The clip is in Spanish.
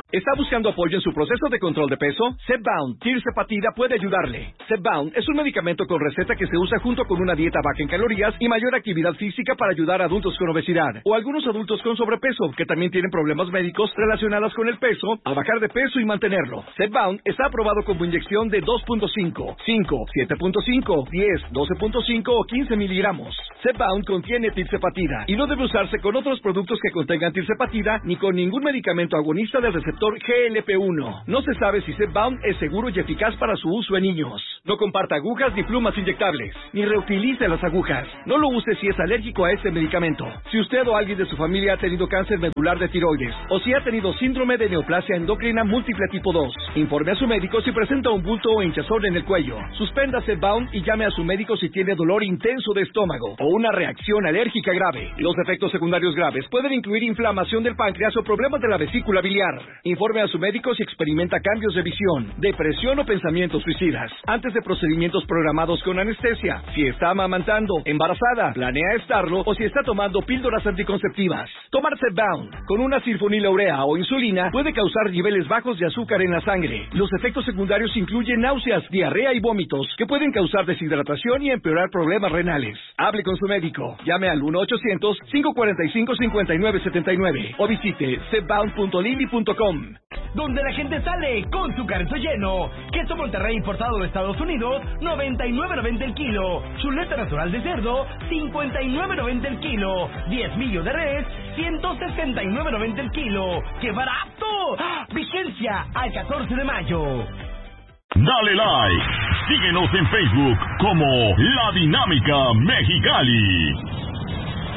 ¿Está buscando apoyo en su proceso de control de peso? Zepbound Tirzepatide puede ayudarle. Zepbound es un medicamento con receta que se usa junto con una dieta baja en calorías y mayor actividad física para ayudar a adultos con obesidad o algunos adultos con sobrepeso que también tienen problemas médicos relacionados con el peso a bajar de peso y mantenerlo. Zepbound está aprobado como inyección de 2.5, 5, 7.5, 10, 12.5 o 15 miligramos. Zepbound contiene tirzepatida y no debe usarse con otros productos que contengan tirzepatida ni con ningún medicamento agonista del receptor GLP-1. No se sabe si Zepbound es seguro y eficaz para su uso en niños. No comparta agujas ni plumas inyectables, ni reutilice las agujas. No lo use si es alérgico a este medicamento. Si usted o alguien de su familia ha tenido cáncer medular de tiroides o si ha tenido síndrome de neoplasia endocrina múltiple tipo 2, informe a su médico si presenta un bulto o hinchazón en el cuello. Suspenda Zepbound y llame a su médico si tiene dolor intenso de estómago o una reacción alérgica grave. Los efectos secundarios graves pueden incluir inflamación del páncreas o problemas de la vesícula biliar. Informe a su médico si experimenta cambios de visión, depresión o pensamientos suicidas. Antes de procedimientos programados con anestesia, si está amamantando, embarazada, planea estarlo o si está tomando píldoras anticonceptivas. Tomar Zepbound con una sulfonilurea o insulina puede causar niveles bajos de azúcar en la sangre. Los efectos secundarios incluyen náuseas, diarrea y vómitos que pueden causar deshidratación y empeorar problemas renales. Hable con su médico. Llame al 1-800-545-5979 o visite zepbound.lilly.com. Donde la gente sale con su carrito lleno. Queso Monterrey importado de Estados Unidos, 99.90 el kilo. Chuleta natural de cerdo, 59.90 el kilo. 10 millos de res, 169.90 el kilo. ¡Qué barato! ¡Ah! Vigencia al 14 de mayo. Dale like. Síguenos en Facebook como La Dinámica Mexicali.